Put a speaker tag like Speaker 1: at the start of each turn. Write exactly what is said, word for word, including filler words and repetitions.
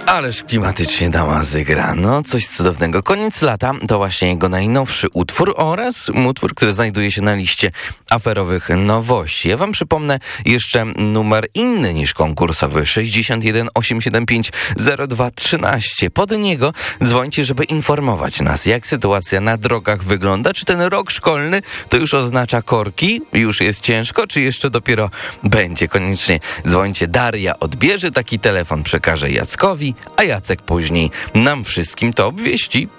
Speaker 1: Ależ klimatycznie dama zygra. No, coś cudownego. Koniec lata to właśnie jego najnowszy utwór oraz utwór, który znajduje się na liście aferowych nowości. Ja wam przypomnę jeszcze numer inny niż konkursowy. sześćdziesiąt jeden osiemset siedemdziesiąt pięć zero dwa trzynaście. Pod niego dzwońcie, żeby informować nas, jak sytuacja na drogach wygląda. Czy ten rok szkolny to już oznacza korki? Już jest ciężko, czy jeszcze dopiero będzie? Koniecznie dzwońcie. Daria odbierze taki telefon, przekaże Jackowi, a Jacek później nam wszystkim to obwieści.